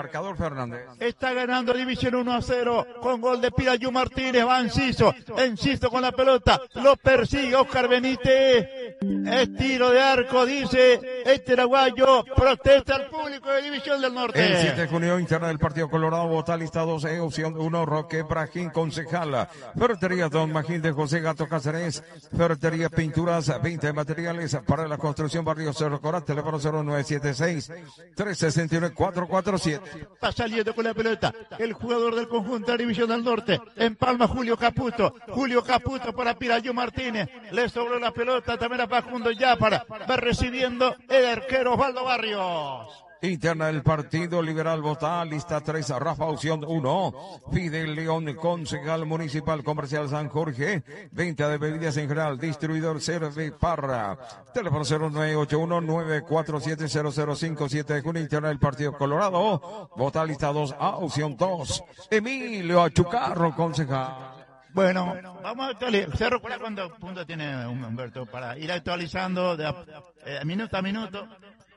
marcador, Fernández. Está ganando División 1-0 con gol de Pirayu Martínez. Va Enciso con la pelota. Lo persigue Oscar Benítez. Es tiro de arco, dice este paraguayo. Protesta al público de División del Norte. El 7 de junio, interna del partido Colorado, Bogotá, lista 12, opción 1, Roque Brajín, concejal. Ferretería Don Magín de José Gato Cáceres. Ferretería Pinturas, 20 materiales para la construcción, barrio Cerro Corá, teléfono 0976-369-447. Va saliendo con la pelota el jugador del conjunto de División del Norte. Empalma Julio Caputo. Julio Caputo para Pirayu Martínez. Le sobró la pelota también a Facundo Yapara. Va recibiendo el arquero Osvaldo Barrios. Interna del partido Liberal Bogotá, lista 3, Rafa, opción 1, Fidel León, concejal municipal comercial San Jorge, venta de bebidas en general, distribuidor Cerve Parra, teléfono 0981-947-0057 de junio. Interna del partido Colorado, Bogotá, lista 2A, opción 2, Emilio Achucarro, concejal. Bueno, vamos a actualizar. Cerro Corá, ¿cuántos puntos tiene Humberto para ir actualizando de minuto a minuto?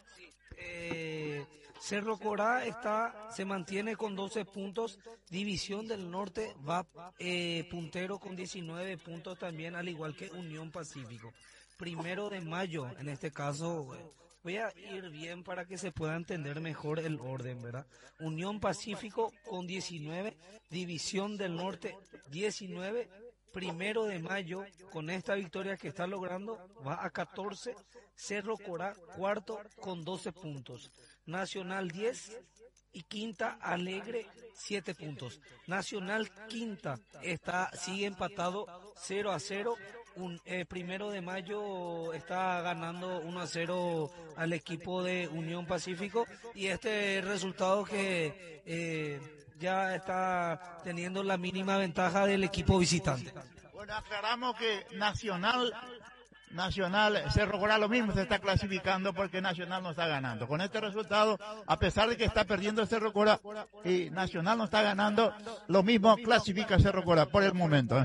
Cerro Corá se mantiene con 12 puntos. División del Norte va puntero con 19 puntos también, al igual que Unión Pacífico. 1 de mayo, en este caso, voy a ir bien para que se pueda entender mejor el orden, ¿verdad? Unión Pacífico con 19, División del Norte 19, 1 de mayo, con esta victoria que está logrando, va a 14, Cerro Corá, cuarto, con 12 puntos. Nacional 10 y Quinta Alegre 7 puntos. Nacional Quinta sigue empatado 0-0. 1 de mayo está ganando 1-0 al equipo de Unión Pacífico, y este resultado que ya está teniendo la mínima ventaja del equipo visitante. Bueno, aclaramos que Nacional Cerro Corá lo mismo se está clasificando porque Nacional no está ganando. Con este resultado, a pesar de que está perdiendo el Cerro Corá y Nacional no está ganando, lo mismo clasifica Cerro Corá por el momento.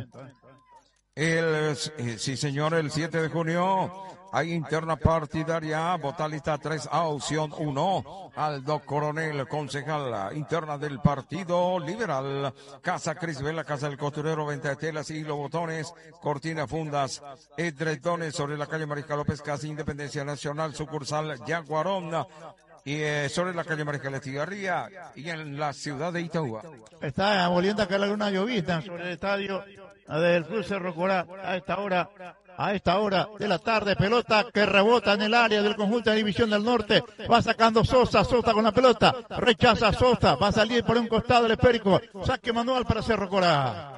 Sí señor, el 7 de junio hay interna partidaria, Bogotá lista 3A, opción 1, Aldo Coronel, concejal, interna del partido Liberal, Casa Crisbela, Casa del Costurero, venta de telas y botones, cortina, fundas, edredones sobre la calle Mariscal López, Casa Independencia Nacional, sucursal Yaguarón, y sobre la calle Mariscal Estigarría y en la ciudad de Itagua. Está volviendo a caer alguna llovizna sobre el estadio del Club Cerro Corá a esta hora de la tarde. Pelota que rebota en el área del conjunto de División del Norte. Va sacando Sosa con la pelota. Rechaza Sosa. Va a salir por un costado el esférico. Saque manual para Cerro Corá.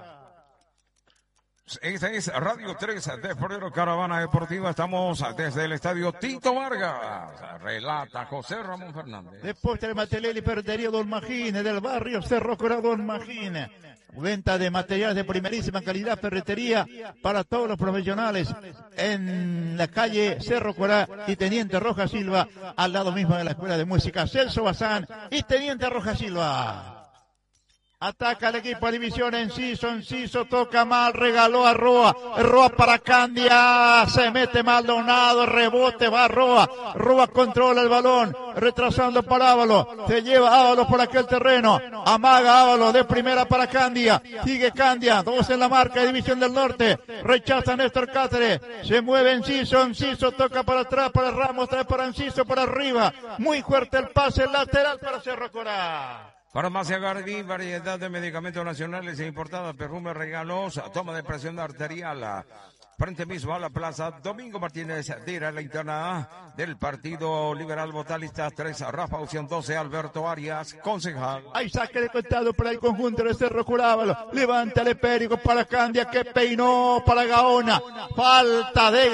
Esta es Radio 3 de Febrero, Caravana Deportiva. Estamos desde el estadio Tito Vargas. Relata José Ramón Fernández. Deporte de Mateleli, Ferretería Don Magine, del barrio Cerro Corá Don Magine. Venta de materiales de primerísima calidad, ferretería para todos los profesionales en la calle Cerro Corá y Teniente Rojas Silva, al lado mismo de la Escuela de Música Celso Bazán y Teniente Rojas Silva. Ataca el equipo de División. Enciso toca mal, regaló a Roa para Candia, se mete Maldonado, rebote, va Roa controla el balón, retrasando para Ábalos, se lleva Ábalos por aquel terreno, amaga Ábalos de primera para Candia, sigue Candia, 2 en la marca de División del Norte, rechaza Néstor Cáceres, se mueve Enciso toca para atrás para Ramos, trae para Enciso, para arriba, muy fuerte el pase lateral para Cerro Corá. Farmacia Gardí, variedad de medicamentos nacionales e importados, perfumes, regalos, toma de presión arterial. Frente mismo a la plaza Domingo Martínez, tira la interna A del partido Liberal Bogotá, lista 3, Rafa, opción 12, Alberto Arias, concejal. Hay saque de costado para el conjunto de Cerro Corá. Levanta el esférico para Candia, que peinó para Gaona. Falta de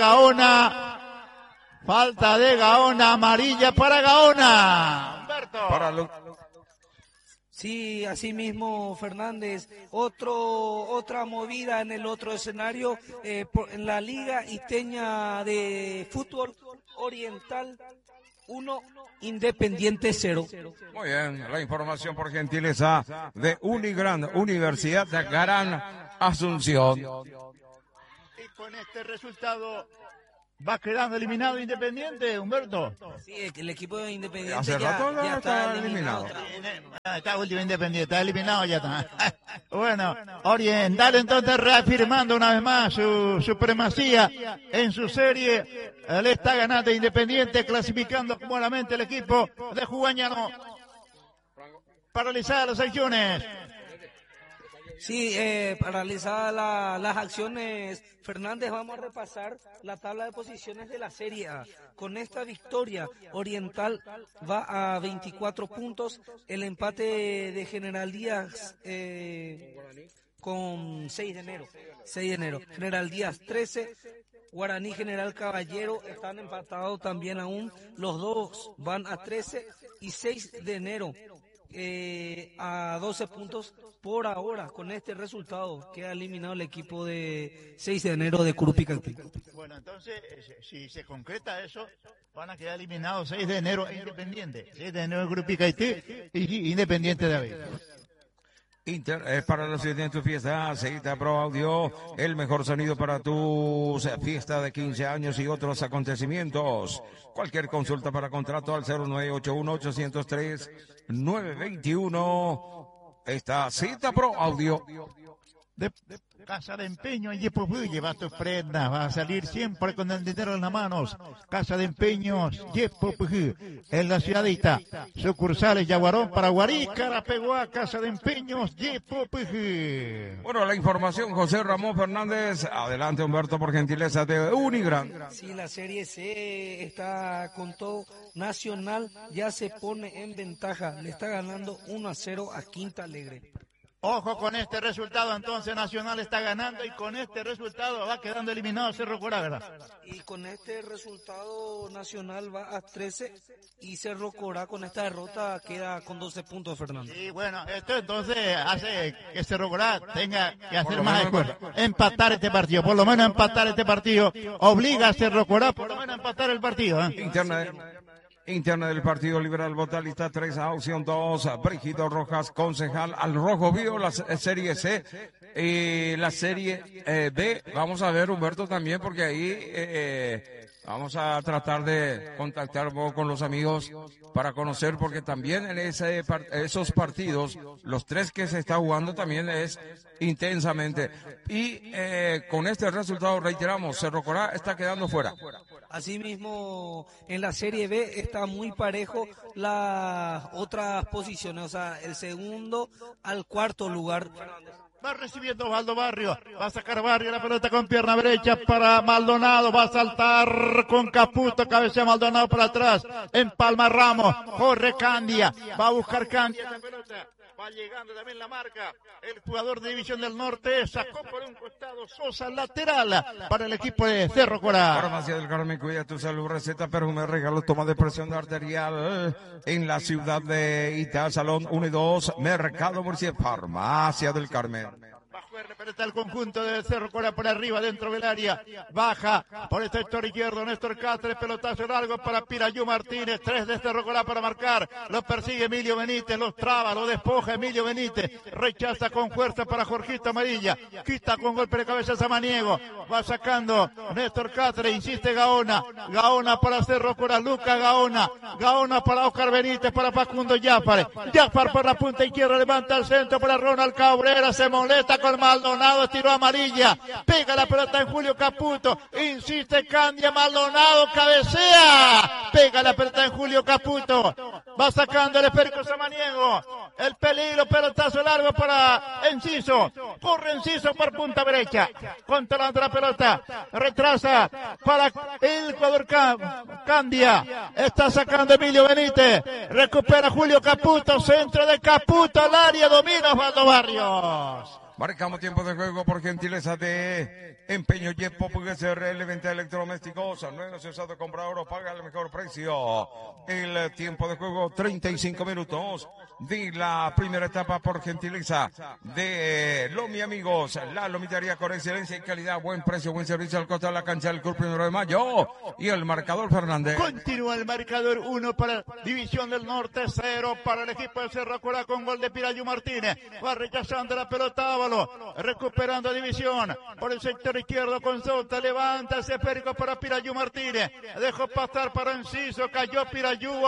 Gaona, amarilla para Gaona. Humberto. Sí, así mismo, Fernández. Otra movida en el otro escenario, en la Liga Isteña de Fútbol Oriental 1, Independiente 0. Muy bien, la información por gentileza de Unigran, Universidad de Gran Asunción. Y con este resultado, Va quedando eliminado Independiente, Humberto. Sí, el equipo de Independiente Hace rato ya está eliminado. Está último Independiente, está eliminado ya está. Bueno, Oriental entonces reafirmando una vez más su supremacía en su serie. Le está ganando Independiente, clasificando cómodamente el equipo de Jugañano. Paralizadas las acciones. Sí, paralizadas las acciones. Fernández, vamos a repasar la tabla de posiciones de la Serie A. Con esta victoria, Oriental va a 24 puntos. El empate de General Díaz con 6 de enero. General Díaz 13. Guaraní General Caballero están empatados también aún. Los dos van a 13 y 6 de enero. A 12 puntos por ahora. Con este resultado queda eliminado el equipo de 6 de enero de Curupicantí. Bueno, entonces, si se concreta eso, van a quedar eliminados 6 de enero Independiente. 6 de enero Curupicantí y Independiente de Avellaneda. Para los siguientes de tu fiesta, Cita Pro Audio, el mejor sonido para tus fiestas de 15 años y otros acontecimientos. Cualquier consulta para contrato al 0981-803-921. Esta Cita Pro Audio. De Casa de Empeño en Yepopú, lleva tus prendas, va a salir siempre con el dinero en las manos. Casa de Empeños, Yepopú, en la ciudadita. Sucursales Yaguarón, Paraguarí, Carapeguá, Casa de Empeños, Yepopú. Bueno, la información, José Ramón Fernández. Adelante, Humberto, por gentileza de Unigran. Sí, la Serie C está con todo. Nacional ya se pone en ventaja, le está ganando 1-0 a Quinta Alegre. Ojo con este resultado, entonces Nacional está ganando y con este resultado va quedando eliminado Cerro Corá. Y con este resultado Nacional va a 13 y Cerro Corá con esta derrota queda con 12 puntos, Fernando. Y bueno, esto entonces hace que Cerro Corá tenga que hacer más esfuerzo. Empatar este partido, por lo menos empatar este partido. Obliga a Cerro Corá por lo menos a empatar el partido. Interna del Partido Liberal, Botalista 3, opción 2, Brígido Rojas, concejal al Rojo Vivo, la Serie C y la Serie B. Vamos a ver, Humberto, también, porque ahí vamos a tratar de contactar un poco con los amigos para conocer, porque también en esos partidos, los 3 que se está jugando también es intensamente. Y con este resultado, reiteramos, Cerro Corá está quedando fuera. Asimismo, en la Serie B está muy parejo las otras posiciones, o sea, el segundo al cuarto lugar. Va recibiendo Osvaldo Barrio, va a sacar Barrio la pelota con pierna derecha para Maldonado, va a saltar con Caputo, cabecea Maldonado para atrás, empalma Ramos, corre Candia, va a buscar Candia la pelota. Va llegando también la marca. El jugador de División del Norte sacó por un costado Sosa, lateral para el equipo de Cerro Corá. Farmacia del Carmen, cuida tu salud, receta, perfume, regalo, toma de presión arterial en la ciudad de Itá, Salón 1 y 2, Mercado Murcia, Farmacia del Carmen. Pero está el conjunto de Cerro Corá por arriba, dentro del área. Baja por el sector izquierdo Néstor Cáceres, pelotazo largo para Pirayú Martínez. 3 de Cerro Corá para marcar. Lo persigue Emilio Benítez, los traba, lo despoja Emilio Benítez. Rechaza con fuerza para Jorgito Amarilla. Quita con golpe de cabeza Samaniego. Va sacando Néstor Cáceres, insiste Gaona. Gaona para Cerro Corá, Lucas Gaona. Gaona para Oscar Benítez, para Facundo Jáfar. Jáfar por la punta izquierda, levanta al centro para Ronald Cabrera. Se molesta con Maldonado, estiró Amarilla, pega la pelota en Julio Caputo, insiste Candia, Maldonado cabecea, pega la pelota en Julio Caputo, va sacando el esférico Samaniego, el peligro, pelotazo largo para Enciso, corre Enciso por punta derecha, controlando la pelota, retrasa para el jugador Candia, está sacando Emilio Benítez, recupera Julio Caputo, centro de Caputo al área, domina Osvaldo Barrios. Marcamos tiempo de juego por gentileza de Empeño Yepo, SRL, venta de electrodomésticos, nuevo usado, comprador o paga el mejor precio. El tiempo de juego, 35 minutos de la primera etapa por gentileza de Lomi Amigos, la lomitería con excelencia y calidad, buen precio, buen servicio al costo de la cancha del Club 1 de Mayo. Y el marcador, Fernández. Continúa el marcador, 1 para División del Norte, 0 para el equipo de Cerro Corá con gol de Pirayú Martínez. Va rechazando la pelota, Ábalo, recuperando división por el sector izquierdo, consulta, levanta ese esférico para Pirayú Martínez, dejó pasar para Enciso, cayó Pirayú,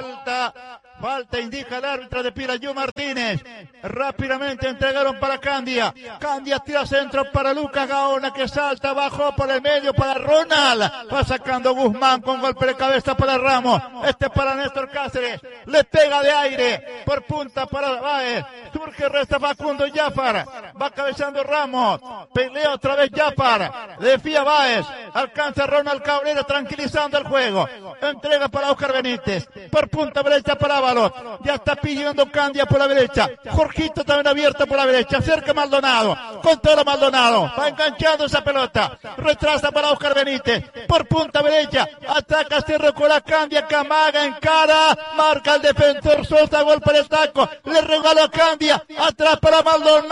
falta indica el árbitro de Pirayú Martínez, rápidamente entregaron para Candia tira centro para Lucas Gaona, que salta, bajó por el medio para Ronald, va sacando Guzmán con golpe de cabeza para Ramos, para Néstor Cáceres, le pega de aire, por punta para Báez, surge, resta Facundo Jafar, va cabezando Ramos, pelea otra vez Jafar, desfía Báez, alcanza Ronald Cabrera tranquilizando el juego, entrega para Oscar Benítez, por punta derecha para Ábalos, ya está pidiendo Candia por la derecha, Jorgito también abierto por la derecha, cerca Maldonado, con todo Maldonado, va enganchando esa pelota, retrasa para Oscar Benítez, por punta derecha, ataca Cerro con la Candia, Camaga en cara, marca el defensor Sosa, golpe de taco, le regaló a Candia, atrás para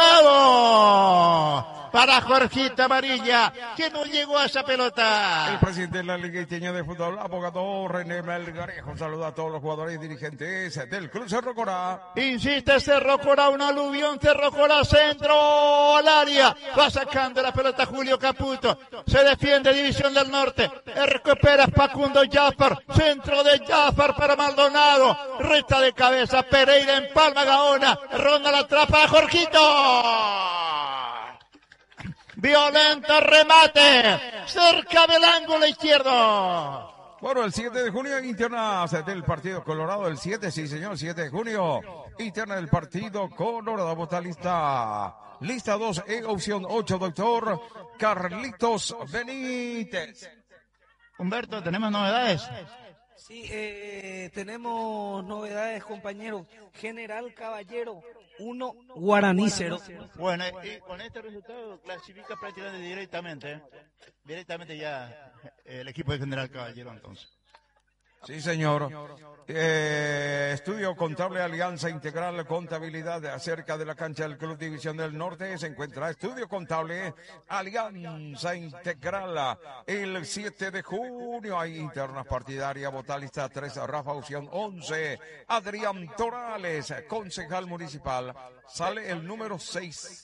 Maldonado, para Jorgito Amarilla, que no llegó a esa pelota. El presidente de la Liga Iteña de Fútbol, abogado René Melgarejo, saluda a todos los jugadores y dirigentes del Club Cerro Corá. Insiste Cerro Corá, un aluvión, Cerro Corá, centro al área, va sacando la pelota Julio Caputo, se defiende División del Norte, recupera Facundo Jafar, centro de Jafar para Maldonado, resta de cabeza Pereira, en Palma Gaona, ronda la atrapa a Jorgito. Violento remate, cerca del ángulo izquierdo. Bueno, el 7 de junio, internas del Partido Colorado, el 7, sí señor, 7 de junio, interna del Partido Colorado, vota lista 2, opción 8, doctor Carlitos Benítez. Humberto, ¿tenemos novedades? Sí, tenemos novedades, compañeros. General Caballero 1, Guaraní 0. Bueno, y con este resultado clasifica prácticamente directamente ya el equipo de General Caballero entonces. Sí, señor. Estudio Contable Alianza Integral Contabilidad acerca de la cancha del Club División del Norte. Se encuentra Estudio Contable Alianza Integral el 7 de junio. Hay internas partidarias. Votalista 3, Rafa Opción 11. Adrián Torales, concejal municipal. Sale el número 6.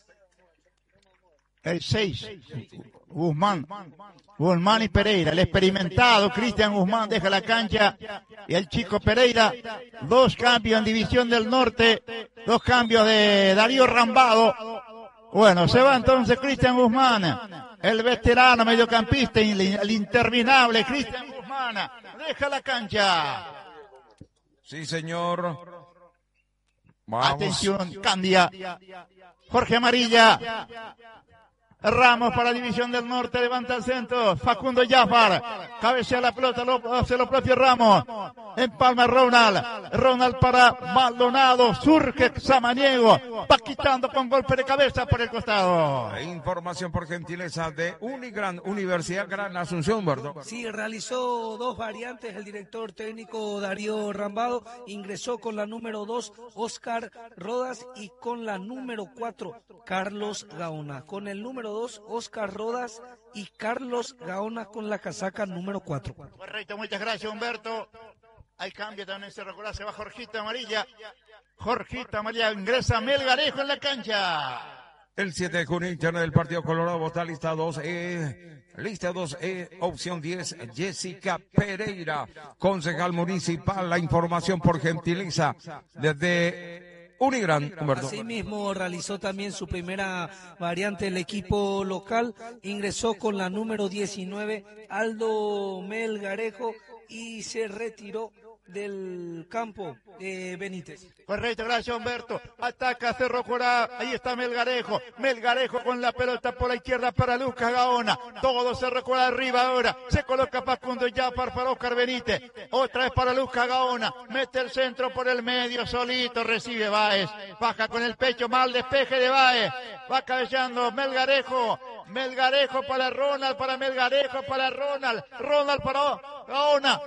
El 6, Guzmán y Pereira, el experimentado Cristian Guzmán deja la cancha y el chico Pereira, 2 cambios en División del Norte, 2 cambios de Darío Rambado. Bueno, se va entonces Cristian Guzmán, el veterano mediocampista, el interminable Cristian Guzmán, deja la cancha. Sí, señor. Vamos. Atención, Candia, Jorge Amarilla. Ramos para División del Norte, levanta el centro, Facundo Jafar, cabecea la pelota, hace lo propio Ramos, empalma Ronald para Maldonado, surge Samaniego, va quitando con golpe de cabeza por el costado. Información por gentileza de Unigran, Universidad Gran Asunción, ¿verdad? Sí, realizó 2 variantes el director técnico Darío Rambado, ingresó con la número 2 Oscar Rodas y con la número 4 Carlos Gaona, con el número 2 Oscar Rodas y Carlos Gaona con la casaca número 4. Correcto, muchas gracias Humberto. Hay cambio también en Cerro Corá, se va Jorgito Amarilla. Jorgito Amarilla, ingresa Melgarejo en la cancha. El 7 de junio, interna del Partido Colorado, vota lista 2, opción 10, Jessica Pereira, concejal municipal. La información por gentileza desde Unigran, Humberto. Asimismo realizó también su primera variante el equipo local, ingresó con la número 19 Aldo Melgarejo y se retiró del campo de Benítez. Correcto, gracias Humberto. Ataca Cerro Corá, ahí está Melgarejo con la pelota por la izquierda para Lucas Gaona, todo Cerro Corá arriba ahora, se coloca Facundo Jafar para Oscar Benítez, otra vez para Lucas Gaona, mete el centro por el medio, solito recibe Báez, baja con el pecho, mal despeje de Báez, va cabeceando Melgarejo para Ronald, para Melgarejo, para Ronald para Gaona,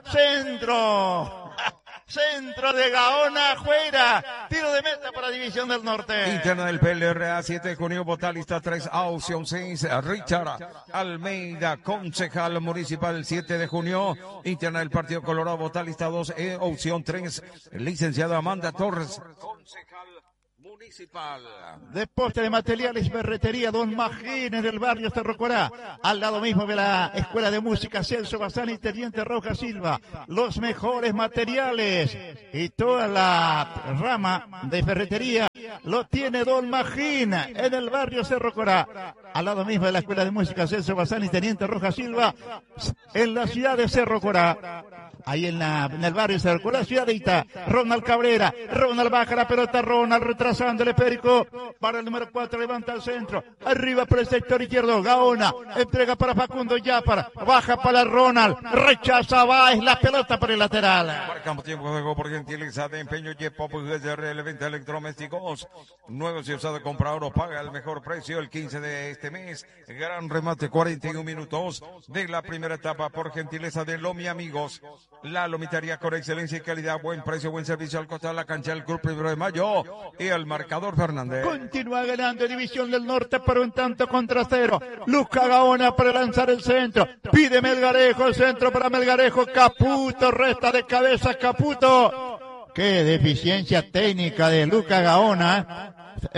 centro de Gaona, fuera, tiro de meta para División del Norte. Interna del PLRA, 7 de junio, votalista 3, opción 6, Richard Almeida, concejal municipal, 7 de junio, interna del Partido Colorado, votalista 2, opción 3, licenciada Amanda Torres, concejal Municipal. Deporte de materiales, ferretería Don Magín en el barrio Cerro Corá, al lado mismo de la Escuela de Música Celso Bazán y Teniente Roja Silva. Los mejores materiales y toda la rama de ferretería lo tiene Don Magín en el barrio Cerro Corá, al lado mismo de la Escuela de Música Celso Bazán y Teniente Roja Silva, en la ciudad de Cerro Corá. Ahí en el barrio Cerro Corá, ciudadita. Ronald Cabrera, Ronald baja la pelota, Ronald retrasando el esférico para el número 4, levanta al centro, arriba por el sector izquierdo, Gaona, entrega para Facundo Yapar, baja para Ronald, rechaza Báez, la pelota por el lateral. Marcamos tiempo de juego por gentileza de Empeño Yepop, GSR, venta electrodomésticos, nuevos y usados, compra oro, paga el mejor precio el 15 de este mes, gran remate, 41 minutos de la primera etapa por gentileza de Lomi Amigos. La lomitaría con excelencia y calidad, buen precio, buen servicio al costado de la cancha del Club 1 de Mayo y el marcador Fernández. Continúa ganando División del Norte por un tanto contra cero. Luca Gaona para lanzar el centro. Pide Melgarejo, el centro para Melgarejo. Caputo, resta de cabeza Caputo. Qué deficiencia técnica de Luca Gaona.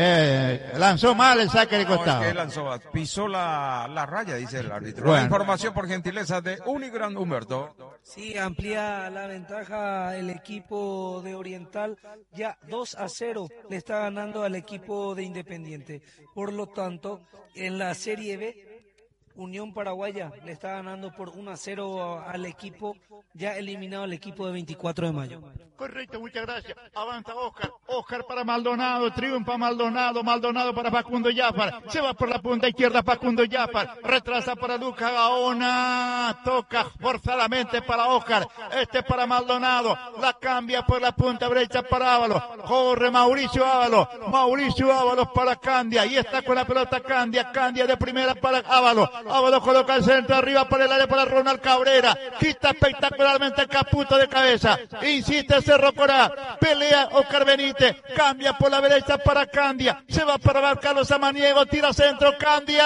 Lanzó mal el saque de costado. No, es que lanzó, pisó la raya, dice el árbitro. Bueno. La información por gentileza de Unigran Humberto. Sí, amplía la ventaja el equipo de Oriental, ya 2-0 le está ganando al equipo de Independiente. Por lo tanto, en la Serie B, Unión Paraguaya le está ganando por 1-0 al equipo, ya eliminado el equipo de 24 de mayo. Correcto, muchas gracias. Avanza Oscar. Oscar para Maldonado. Triunfa Maldonado. Maldonado para Facundo Yapar. Se va por la punta izquierda Facundo Yapar. Retrasa para Lucas Gaona. Toca forzadamente para Oscar. Para Maldonado. La cambia por la punta derecha para Ábalos. Corre Mauricio Ábalos. Mauricio Ábalos para Candia. Y está con la pelota Candia. Candia de primera para Ábalos. Ábalos coloca el centro arriba para el área para Ronald Cabrera. Quita espectacularmente el Caputo de cabeza. Insiste Cerro Corá, pelea Oscar Benítez, cambia por la derecha para Candia, se va para Carlos Samaniego, tira centro, Candia,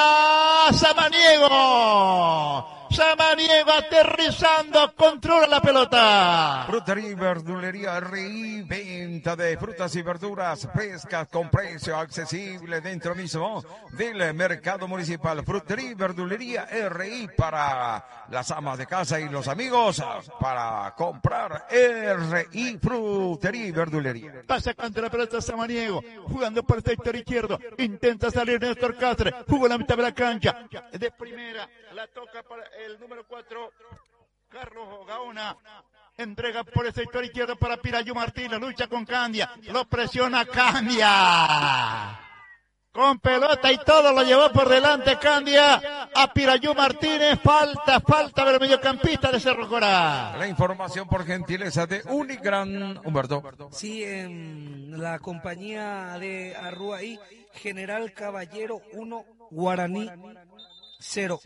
Samaniego aterrizando, controla la pelota. Frutería y verdulería RI, venta de frutas y verduras, pescas con precio accesible dentro mismo del mercado municipal. Frutería y verdulería RI para las amas de casa y los amigos para comprar RI Frutería y verdulería. Pasa contra la pelota Samaniego, jugando por el sector izquierdo, intenta salir Néstor Cáceres, jugó la mitad de la cancha, de primera, la toca para el número 4, Carlos Gaona, entrega por el sector izquierdo para Pirayu Martínez, lucha con Candia, lo presiona Candia, con pelota y todo lo llevó por delante Candia a Pirayu Martínez, falta del mediocampista de Cerro Corá. La información por gentileza de Unigran Humberto. Sí, en la compañía de Arruaí, General Caballero 1, Guaraní 0.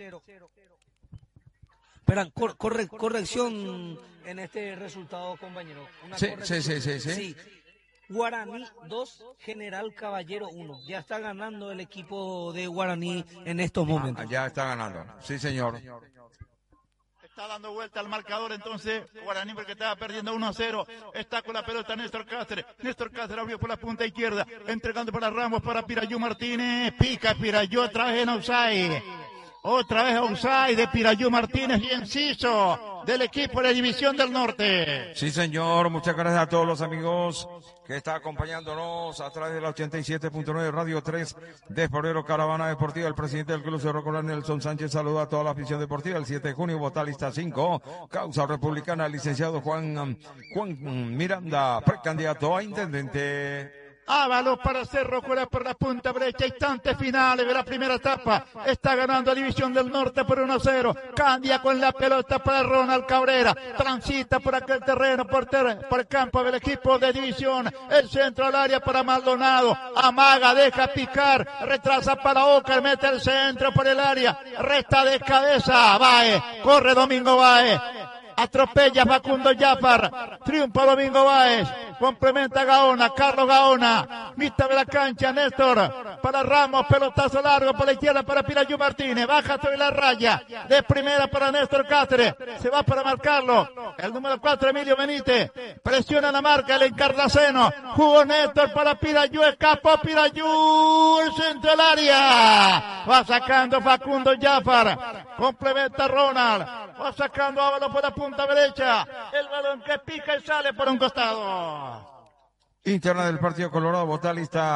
Esperan, corrección en este resultado, compañero. Sí. Guaraní 2, General Caballero 1. Ya está ganando el equipo de Guaraní en estos momentos. Ya está ganando. Sí, señor. Está dando vuelta al marcador entonces Guaraní porque estaba perdiendo 1-0. Está con la pelota Néstor Cáceres. Néstor Cáceres abrió por la punta izquierda. Entregando para Ramos para Pirayu Martínez. Pica Pirayu otra vez en offside. Otra vez offside de Pirayu Martínez y enciso del equipo de División del Norte. Sí, señor. Muchas gracias a todos los amigos que están acompañándonos a través de la 87.9 Radio 3 de Febrero, Caravana Deportiva. El presidente del Club Cerro Corá, Nelson Sánchez, saluda a toda la afición deportiva. El 7 de junio, Botalista 5, Causa Republicana, licenciado Juan Miranda, precandidato a intendente. Ábalos para Cerro Corá por la punta derecha, instantes finales de la primera etapa, está ganando a División del Norte por 1-0, Candia con la pelota para Ronald Cabrera, transita por aquel terreno, por el campo del equipo de División, el centro al área para Maldonado, amaga, deja picar, retrasa para Oscar, mete el centro por el área, resta de cabeza, Báez, corre Domingo Báez, atropella Facundo Yapar, triunfa Domingo Báez, complementa Gaona, Carlos Gaona, mitad de la cancha, Néstor, para Ramos, pelotazo largo por la izquierda para Pirayu Martínez, baja sobre la raya, de primera para Néstor Cáceres, se va para marcarlo, el número 4 Emilio Benítez, presiona la marca, el Encarnaceno, jugó Néstor para Pirayu, escapó Pirayu, el centro del área, va sacando Facundo Jafar, complementa Ronald, va sacando Ábalos por la punta derecha, el balón que pica y sale por un costado. Interna del partido Colorado, Botalista.